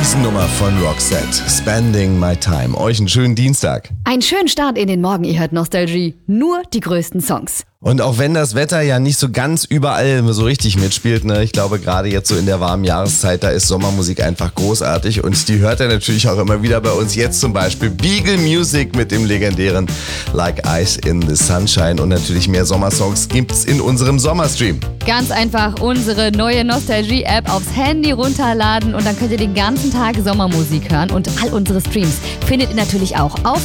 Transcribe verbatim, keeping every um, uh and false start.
Riesennummer von Roxette, Spending My Time. Euch einen schönen Dienstag. Einen schönen Start in den Morgen, ihr hört Nostalgie. Nur die größten Songs. Und auch wenn das Wetter ja nicht so ganz überall so richtig mitspielt, ne, ich glaube gerade jetzt so in der warmen Jahreszeit, da ist Sommermusik einfach großartig und die hört ihr natürlich auch immer wieder bei uns. Jetzt zum Beispiel Beagle Music mit dem legendären Like Ice in the Sunshine und natürlich mehr Sommersongs gibt's in unserem Sommerstream. Ganz einfach unsere neue Nostalgie-App aufs Handy runterladen und dann könnt ihr den ganzen Tag Sommermusik hören und all unsere Streams findet ihr natürlich auch auf